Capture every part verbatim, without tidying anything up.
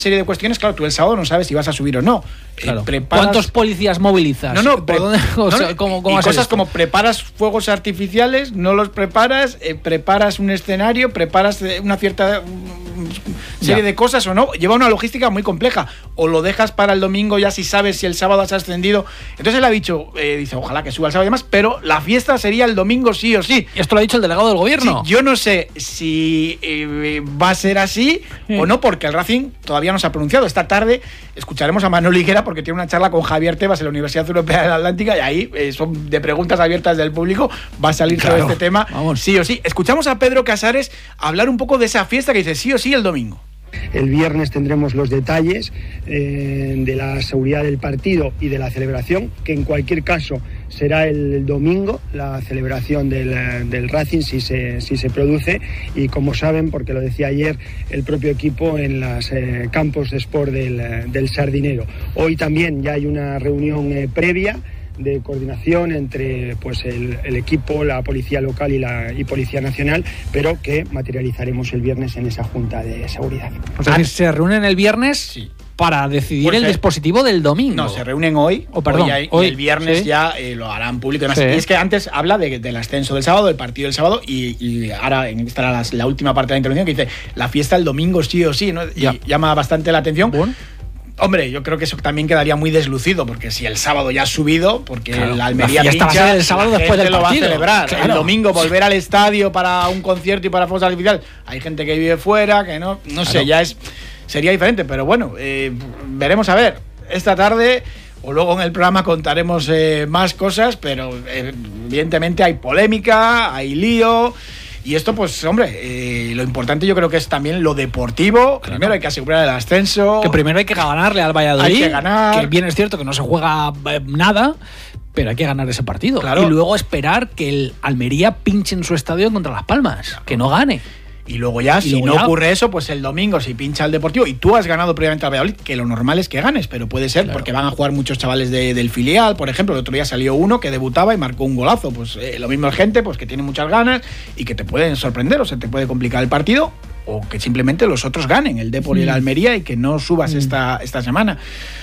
serie de cuestiones, claro, tú el sábado no sabes si vas a subir o no. Claro. Eh, preparas... ¿Cuántos policías movilizas? No, no, ¿Por dónde, o sea, no, ¿cómo, cómo y cosas esto? como preparas fuegos artificiales, no los preparas, eh, preparas un escenario, preparas eh, una cierta um, serie ya. de cosas o no. Lleva una logística muy compleja. O lo dejas para el domingo ya si sabes si el sábado has ascendido. Entonces él ha dicho, eh, dice, ojalá que suba el sábado y demás, pero la fiesta sería el domingo sí o sí. ¿Y esto lo ha dicho el delegado del gobierno? Sí, yo no sé si eh, va a ser así sí. o no, porque el Racing todavía no se ha pronunciado. Esta tarde escucharemos a Manolo Higuera porque tiene una charla con Javier Tebas en la Universidad Europea de la Atlántica y ahí eh, son de preguntas abiertas del público. Va a salir claro, todo este tema vamos. sí o sí. Escuchamos a Pedro Casares hablar un poco de esa fiesta que dice sí o sí el domingo. El viernes tendremos los detalles eh, de la seguridad del partido y de la celebración, que en cualquier caso será el domingo, la celebración del, del Racing si se, si se produce, y como saben, porque lo decía ayer el propio equipo en los eh, campos de sport del, del Sardinero. Hoy también ya hay una reunión eh, previa de coordinación entre pues el, el equipo, la policía local y la y policía nacional, pero que materializaremos el viernes en esa junta de seguridad. O sea, se reúnen el viernes sí. para decidir pues el se, dispositivo del domingo. No, se reúnen hoy, oh, perdón, hoy, hoy y el viernes ¿sí? ya eh, lo harán público. Además, sí. Y es que antes habla de, del ascenso del sábado, del partido del sábado, y, y ahora estará la, la última parte de la intervención que dice la fiesta el domingo sí o sí, ¿no? Y ya. llama bastante la atención. Bueno. Hombre, yo creo que eso también quedaría muy deslucido, porque si el sábado ya has subido, porque claro, el Almería la pincha, el sábado después del lo partido. va a celebrar. Claro. El domingo volver al estadio para un concierto y para fuegos artificiales. Hay gente que vive fuera, que no, no claro. sé, ya es sería diferente, pero bueno, eh, veremos a ver. Esta tarde o luego en el programa contaremos eh, más cosas, pero eh, evidentemente hay polémica, hay lío. Y esto, pues, hombre, eh, lo importante yo creo que es también lo deportivo. Claro. Primero hay que asegurar el ascenso. Que primero hay que ganarle al Valladolid. Hay que ganar. Que bien es cierto que no se juega eh, nada, pero hay que ganar ese partido. Claro. Y luego esperar que el Almería pinche en su estadio contra Las Palmas. Claro. Que no gane. Y luego ya, y si luego no ya... ocurre eso, pues el domingo si pincha el Deportivo y tú has ganado previamente al Valladolid, que lo normal es que ganes, pero puede ser claro. porque van a jugar muchos chavales de, del filial, por ejemplo, el otro día salió uno que debutaba y marcó un golazo, pues eh, lo mismo es gente pues que tiene muchas ganas y que te pueden sorprender o se te puede complicar el partido, o que simplemente los otros ganen, el Depor y el Almería, y que no subas mm. esta, esta semana.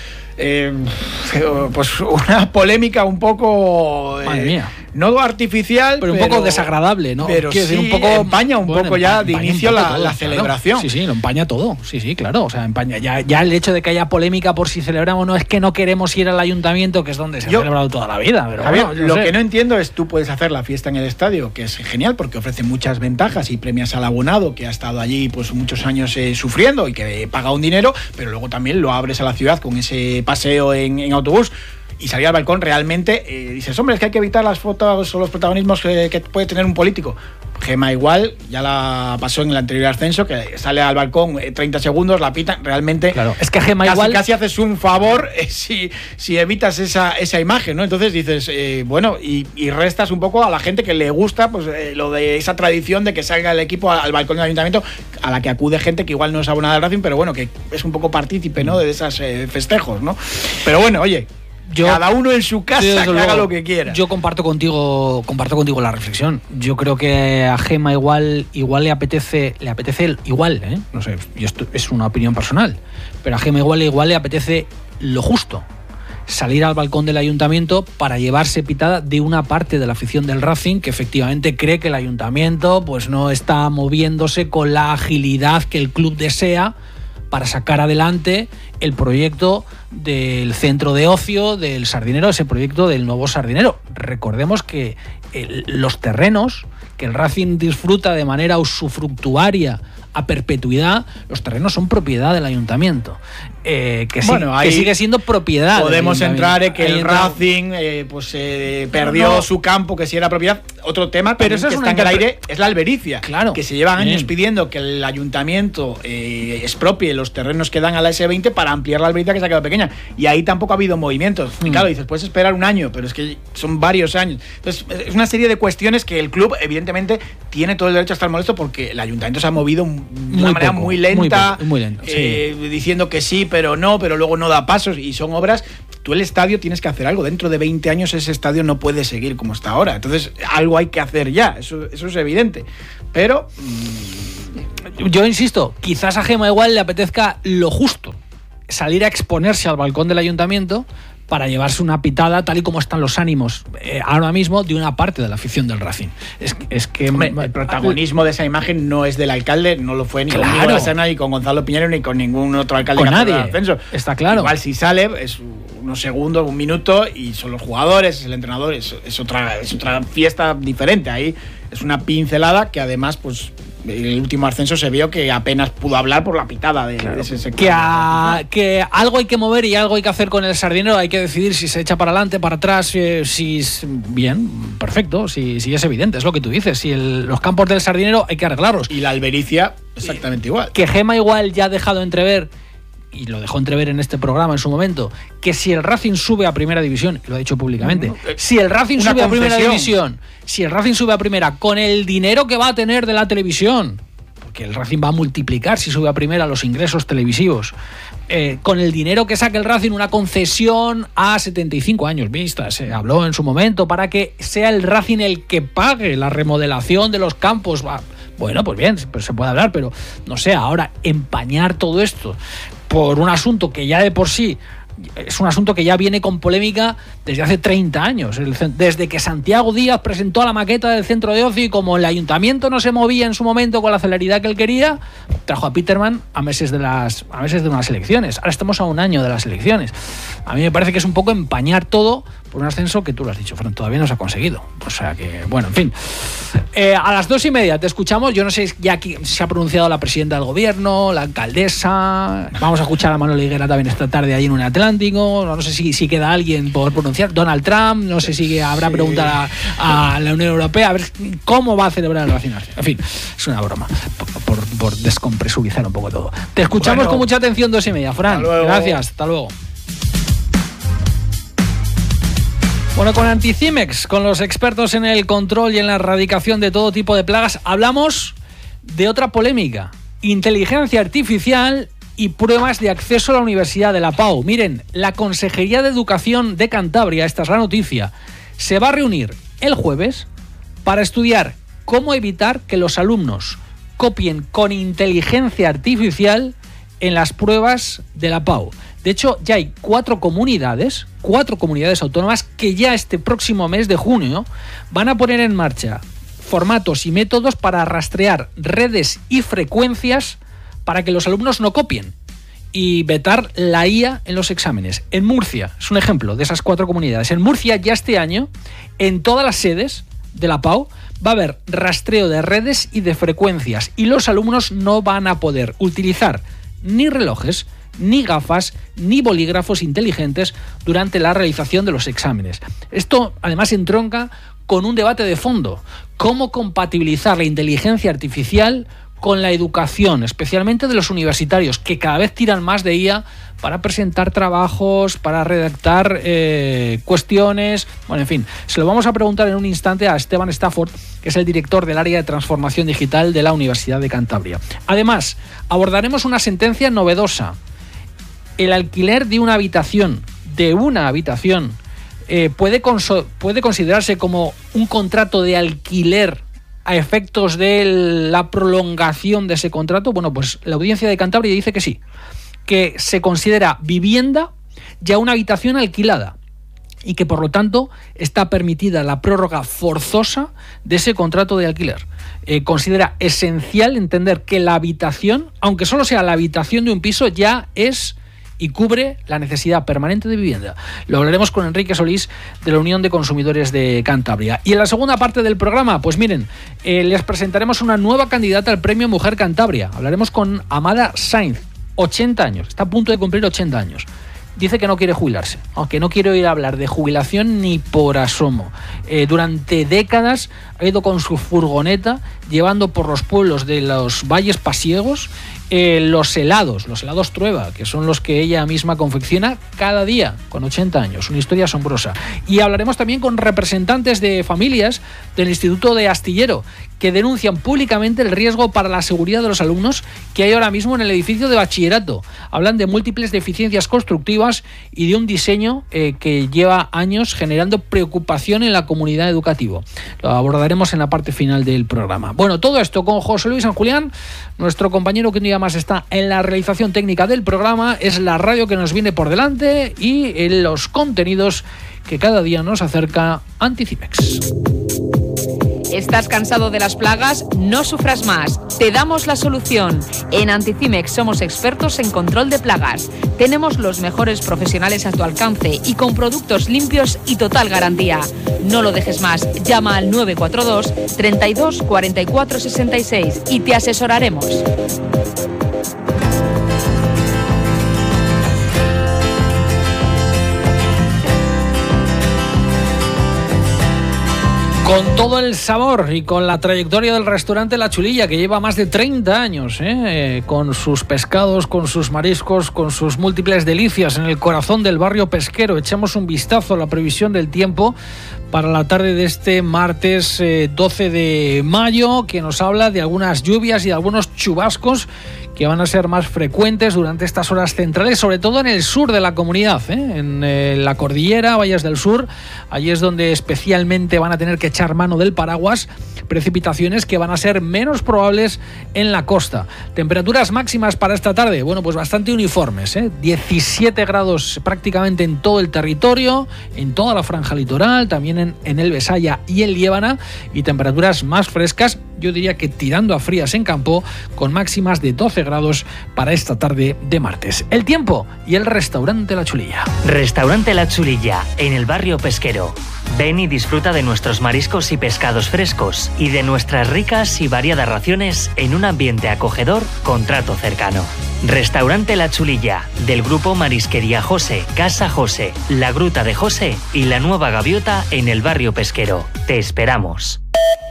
Eh, pues una polémica un poco Madre mía. no artificial, pero un pero, poco desagradable, ¿no? Pero sí, decir, un poco empaña un bueno, poco ya empaña de inicio la, todo, la celebración. Claro. Sí, sí, lo empaña todo. Sí, sí, claro. O sea, empaña. Ya, ya el hecho de que haya polémica por si celebramos o no es que no queremos ir al ayuntamiento, que es donde se Yo, ha celebrado toda la vida. Pero Javier, bueno, lo sé. que no entiendo es tú puedes hacer la fiesta en el estadio, que es genial porque ofrece muchas ventajas y premias al abonado que ha estado allí pues muchos años eh, sufriendo y que paga un dinero, pero luego también lo abres a la ciudad con ese paseo en, en autobús. Y salir al balcón realmente, eh, dices, hombre, es que hay que evitar las fotos o los protagonismos que, que puede tener un político. Gema igual, ya la pasó en el anterior ascenso, que sale al balcón eh, treinta segundos, la pitan, realmente claro. es que Gema casi, igual casi haces un favor eh, si, si evitas esa, esa imagen, ¿no? Entonces dices, eh, bueno, y, y restas un poco a la gente que le gusta pues eh, lo de esa tradición de que salga el equipo al, al balcón del ayuntamiento, a la que acude gente que igual no es abonada del Racing, pero bueno, que es un poco partícipe, ¿no? De esos eh, festejos, ¿no? Pero bueno, oye, Yo, cada uno en su casa, que luego, haga lo que quiera. Yo comparto contigo, comparto contigo la reflexión. Yo creo que a Gema igual, igual le apetece, le apetece igual, ¿eh? No sé, yo esto es una opinión personal, pero a Gema igual, igual le apetece lo justo. Salir al balcón del ayuntamiento para llevarse pitada de una parte de la afición del Racing que efectivamente cree que el ayuntamiento pues no está moviéndose con la agilidad que el club desea para sacar adelante el proyecto del centro de ocio del Sardinero, ese proyecto del nuevo Sardinero. Recordemos que el, los terrenos que el Racing disfruta de manera usufructuaria a perpetuidad, los terrenos son propiedad del ayuntamiento. Eh, que, bueno, sí, que sigue siendo propiedad. Podemos entrar en que ahí el entra... Racing eh, pues eh, perdió no. su campo, que si era propiedad. Otro tema, pero eso que es está en el aire, es la albericia. Claro. Que se llevan años Bien. pidiendo que el ayuntamiento eh, expropie los terrenos que dan a la ese veinte para ampliar la albericia que se ha quedado pequeña. Y ahí tampoco ha habido movimientos. Mm. Y claro, dices, puedes esperar un año, pero es que son varios años. Entonces, es una serie de cuestiones que el club, evidentemente, tiene todo el derecho a estar molesto porque el ayuntamiento se ha movido de una muy manera poco, muy lenta, muy, muy lento, eh, sí. diciendo que sí, pero no, pero luego no da pasos y son obras. Tú el estadio tienes que hacer algo. Dentro de veinte años ese estadio no puede seguir como está ahora. Entonces, algo hay que hacer ya. Eso, eso es evidente. Pero... Mmm, yo insisto, quizás a Gema igual le apetezca lo justo, salir a exponerse al balcón del ayuntamiento para llevarse una pitada, tal y como están los ánimos eh, ahora mismo de una parte de la afición del Racing. Es, es que Hombre, el protagonismo de esa imagen no es del alcalde, no lo fue ni claro. con Nicolás ni con Gonzalo Piñero ni con ningún otro alcalde con que nadie. Ascenso. Está claro. Igual si sale es unos segundos, un minuto y son los jugadores, es el entrenador, es, es otra es otra fiesta diferente. Ahí es una pincelada que además pues el último ascenso se vio que apenas pudo hablar por la pitada de, claro. de ese sector. Que, a, que algo hay que mover y algo hay que hacer con el Sardinero, hay que decidir si se echa para adelante, para atrás, si, si bien, perfecto, si, si es evidente, es lo que tú dices, si el, los campos del Sardinero hay que arreglarlos. Y la Albericia exactamente igual. Que Gema igual ya ha dejado entrever, y lo dejó entrever en este programa en su momento, que si el Racing sube a primera división, y lo ha dicho públicamente, uh-huh. si el Racing Una sube concesión. a primera división, si el Racing sube a primera con el dinero que va a tener de la televisión, porque el Racing va a multiplicar si sube a primera los ingresos televisivos, eh, con el dinero que saque el Racing, una concesión a setenta y cinco años vista, se habló en su momento, para que sea el Racing el que pague la remodelación de los campos. Bueno, pues bien, pues se puede hablar, pero no sé, ahora empañar todo esto por un asunto que ya de por sí es un asunto que ya viene con polémica desde hace treinta años, desde que Santiago Díaz presentó la maqueta del centro de ocio y como el ayuntamiento no se movía en su momento con la celeridad que él quería, trajo a Peterman a meses de las a meses de unas elecciones. Ahora estamos a un año de las elecciones. A mí me parece que es un poco empañar todo por un ascenso que tú lo has dicho, Fran, todavía no se ha conseguido. O sea que, bueno, en fin. Eh, a las dos y media te escuchamos. Yo no sé ya aquí se ha pronunciado la presidenta del gobierno, la alcaldesa. Vamos a escuchar a Manuel Higuera también esta tarde ahí en un Atlántico. No sé si, si queda alguien por pronunciar. Donald Trump, no sé si habrá sí. preguntas a, a la Unión Europea a ver cómo va a celebrar el Racing. En fin, es una broma. Por, por, por descompresurizar un poco todo. Te escuchamos bueno, con mucha atención, dos y media. Fran, hasta gracias. Hasta luego. Bueno, con Anticimex, con los expertos en el control y en la erradicación de todo tipo de plagas, hablamos de otra polémica: inteligencia artificial y pruebas de acceso a la Universidad de la Pau. Miren, la Consejería de Educación de Cantabria, esta es la noticia, se va a reunir el jueves para estudiar cómo evitar que los alumnos copien con inteligencia artificial en las pruebas de la Pau. De hecho, ya hay cuatro comunidades, cuatro comunidades autónomas que ya este próximo mes de junio van a poner en marcha formatos y métodos para rastrear redes y frecuencias para que los alumnos no copien y vetar la I A en los exámenes. En Murcia, es un ejemplo de esas cuatro comunidades. En Murcia ya este año, en todas las sedes de la Pau, va a haber rastreo de redes y de frecuencias y los alumnos no van a poder utilizar ni relojes, ni gafas, ni bolígrafos inteligentes durante la realización de los exámenes. Esto además entronca con un debate de fondo: cómo compatibilizar la inteligencia artificial con la educación, especialmente de los universitarios, que cada vez tiran más de I A para presentar trabajos, para redactar eh, cuestiones. Bueno, en fin, se lo vamos a preguntar en un instante a Esteban Stafford, que es el director del área de transformación digital de la Universidad de Cantabria. Además, abordaremos una sentencia novedosa. El alquiler de una habitación, de una habitación, eh, puede, conso- puede considerarse como un contrato de alquiler a efectos de la prolongación de ese contrato. Bueno, pues la Audiencia de Cantabria dice que sí, que se considera vivienda ya una habitación alquilada y que por lo tanto está permitida la prórroga forzosa de ese contrato de alquiler. Eh, considera esencial entender que la habitación, aunque solo sea la habitación de un piso, ya es y cubre la necesidad permanente de vivienda. Lo hablaremos con Enrique Solís de la Unión de Consumidores de Cantabria. Y en la segunda parte del programa, pues miren, eh, les presentaremos una nueva candidata al Premio Mujer Cantabria. Hablaremos con Amada Sainz, ochenta años, está a punto de cumplir ochenta años. Dice que no quiere jubilarse, aunque no quiere oír hablar de jubilación ni por asomo. Eh, durante décadas ha ido con su furgoneta llevando por los pueblos de los valles pasiegos eh, los helados, los helados Trueba, que son los que ella misma confecciona cada día, con ochenta años. Una historia asombrosa. Y hablaremos también con representantes de familias del Instituto de Astillero, que denuncian públicamente el riesgo para la seguridad de los alumnos que hay ahora mismo en el edificio de bachillerato. Hablan de múltiples deficiencias constructivas y de un diseño eh, que lleva años generando preocupación en la comunidad educativa. Lo abordaremos en la parte final del programa. Bueno, todo esto con José Luis San Julián, nuestro compañero que un día más está en la realización técnica del programa. Es la radio que nos viene por delante y en los contenidos que cada día nos acerca Anticimex. ¿Estás cansado de las plagas? No sufras más. Te damos la solución. En Anticimex somos expertos en control de plagas. Tenemos los mejores profesionales a tu alcance y con productos limpios y total garantía. No lo dejes más. Llama al nueve cuatro dos, treinta y dos, cuarenta y cuatro, sesenta y seis y te asesoraremos. Con todo el sabor y con la trayectoria del restaurante La Chulilla, que lleva más de treinta años, ¿eh? Eh, con sus pescados, con sus mariscos, con sus múltiples delicias en el corazón del barrio pesquero. Echamos un vistazo a la previsión del tiempo para la tarde de este martes eh, doce de mayo, que nos habla de algunas lluvias y de algunos chubascos que van a ser más frecuentes durante estas horas centrales, sobre todo en el sur de la comunidad, ¿eh? en eh, la cordillera, Valles del Sur. Allí es donde especialmente van a tener que echar mano del paraguas, precipitaciones que van a ser menos probables en la costa. Temperaturas máximas para esta tarde, bueno, pues bastante uniformes, ¿eh? diecisiete grados prácticamente en todo el territorio, en toda la franja litoral, también en, en el Besaya y en Liébana, y temperaturas más frescas, yo diría que tirando a frías en campo, con máximas de doce grados para esta tarde de martes. El tiempo y el restaurante La Chulilla. Restaurante La Chulilla, en el barrio pesquero. Ven y disfruta de nuestros mariscos y pescados frescos y de nuestras ricas y variadas raciones en un ambiente acogedor con trato cercano. Restaurante La Chulilla, del grupo Marisquería José, Casa José, La Gruta de José y La Nueva Gaviota en el barrio pesquero. Te esperamos.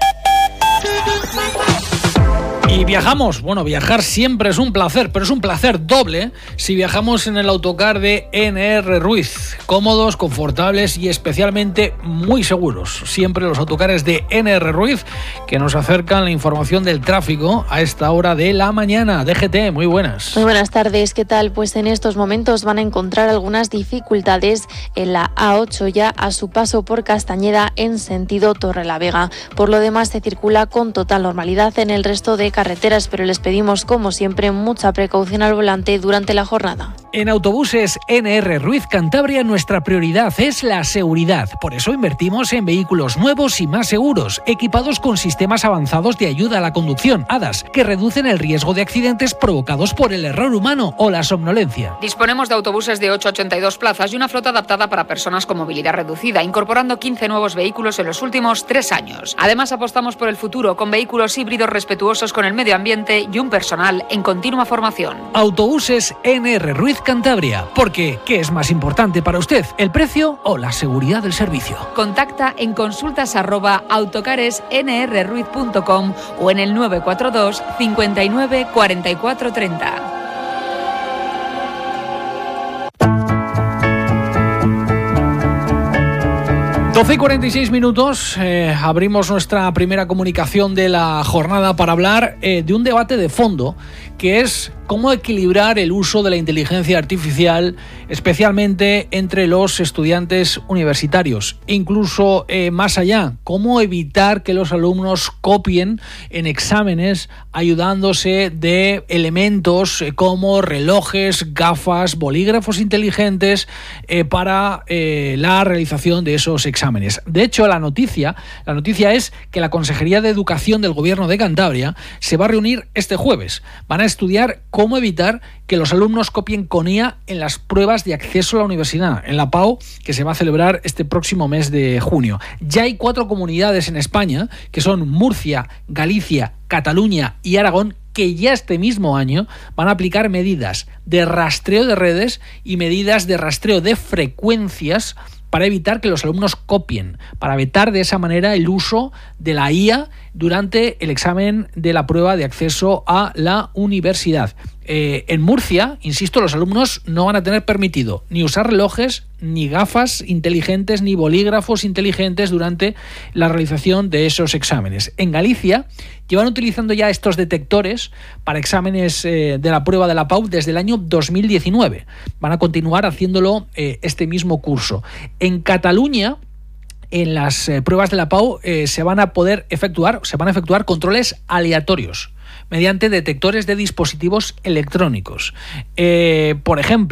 Y viajamos, bueno, viajar siempre es un placer, pero es un placer doble si viajamos en el autocar de N R Ruiz. Cómodos, confortables y especialmente muy seguros. Siempre los autocares de N R Ruiz, que nos acercan la información del tráfico a esta hora de la mañana. D G T, muy buenas. Muy buenas tardes, ¿qué tal? Pues en estos momentos van a encontrar algunas dificultades en la A ocho ya a su paso por Castañeda en sentido Torrelavega. Por lo demás se circula con total normalidad en el resto de carreteras, pero les pedimos, como siempre, mucha precaución al volante durante la jornada. En Autobuses N R Ruiz Cantabria, nuestra prioridad es la seguridad. Por eso invertimos en vehículos nuevos y más seguros, equipados con sistemas avanzados de ayuda a la conducción, A D A S, que reducen el riesgo de accidentes provocados por el error humano o la somnolencia. Disponemos de autobuses de ocho a ochenta y dos plazas y una flota adaptada para personas con movilidad reducida, incorporando quince nuevos vehículos en los últimos tres años. Además, apostamos por el futuro con vehículos híbridos respetuosos con el medio ambiente y un personal en continua formación. Autobuses N R Ruiz Cantabria, porque ¿qué es más importante para usted, el precio o la seguridad del servicio? Contacta en consultas arroba autocares n r ruiz punto com o en el nueve cuatro dos, cincuenta y nueve, cuarenta y cuatro, treinta. doce y cuarenta y seis minutos, eh, abrimos nuestra primera comunicación de la jornada para hablar eh, de un debate de fondo, que es cómo equilibrar el uso de la inteligencia artificial, especialmente entre los estudiantes universitarios. Incluso eh, más allá, cómo evitar que los alumnos copien en exámenes ayudándose de elementos eh, como relojes, gafas, bolígrafos inteligentes eh, para eh, la realización de esos exámenes. De hecho, la noticia, la noticia es que la Consejería de Educación del Gobierno de Cantabria se va a reunir este jueves. Van a estudiar cómo evitar que los alumnos copien con I A en las pruebas de acceso a la universidad, en la P A U, que se va a celebrar este próximo mes de junio. Ya hay cuatro comunidades en España, que son Murcia, Galicia, Cataluña y Aragón, que ya este mismo año van a aplicar medidas de rastreo de redes y medidas de rastreo de frecuencias para evitar que los alumnos copien, para evitar de esa manera el uso de la I A durante el examen de la prueba de acceso a la universidad. Eh, en Murcia, insisto, los alumnos no van a tener permitido ni usar relojes, ni gafas inteligentes, ni bolígrafos inteligentes durante la realización de esos exámenes. En Galicia llevan utilizando ya estos detectores para exámenes eh, de la prueba de la P A U desde el año dos mil diecinueve. Van a continuar haciéndolo eh, este mismo curso. En Cataluña, en las eh, pruebas de la P A U eh, se van a poder efectuar, se van a efectuar controles aleatorios mediante detectores de dispositivos electrónicos. Eh, por ejemplo,